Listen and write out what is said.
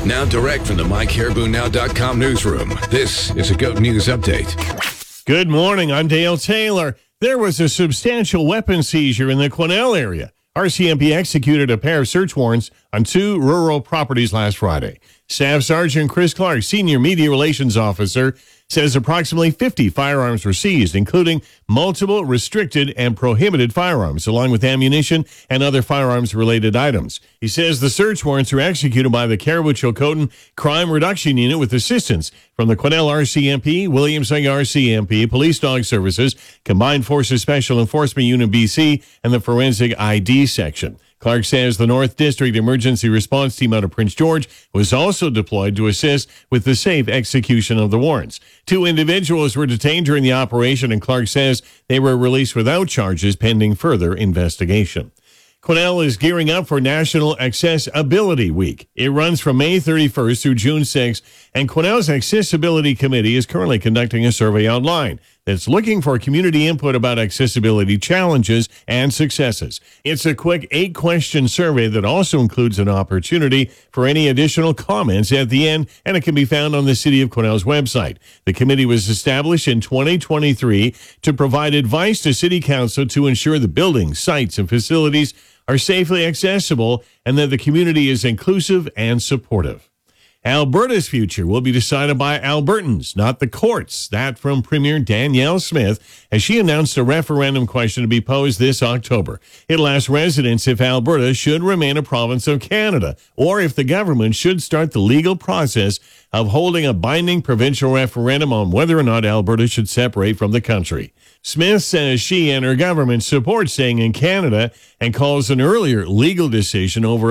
Now direct from the MyCaribouNow.com newsroom, this is a GOAT News Update. Good morning, I'm Dale Taylor. There was a substantial weapon seizure in the Quesnel area. RCMP executed a pair of search warrants on 2 rural properties last Friday. Staff Sergeant Chris Clark, Senior Media Relations Officer, says approximately 50 firearms were seized, including multiple restricted and prohibited firearms, along with ammunition and other firearms-related items. He says the search warrants were executed by the Caribou-Chilcotin Crime Reduction Unit with assistance from the Quesnel RCMP, Williamson RCMP, Police Dog Services, Combined Forces Special Enforcement Unit BC, and the Forensic ID Section. Clark says the North District Emergency Response Team out of Prince George was also deployed to assist with the safe execution of the warrants. 2 individuals were detained during the operation, and Clark says they were released without charges pending further investigation. Quesnel is gearing up for National Accessibility Week. It runs from May 31st through June 6th, and Quesnel's Accessibility Committee is currently conducting a survey online that's looking for community input about accessibility challenges and successes. It's a quick 8-question survey that also includes an opportunity for any additional comments at the end, and it can be found on the City of Quesnel's website. The committee was established in 2023 to provide advice to City Council to ensure the buildings, sites, and facilities are safely accessible and that the community is inclusive and supportive. Alberta's future will be decided by Albertans, not the courts. That from Premier Danielle Smith, as she announced a referendum question to be posed this October. It'll ask residents if Alberta should remain a province of Canada, or if the government should start the legal process of holding a binding provincial referendum on whether or not Alberta should separate from the country. Smith says she and her government support staying in Canada and calls an earlier legal decision over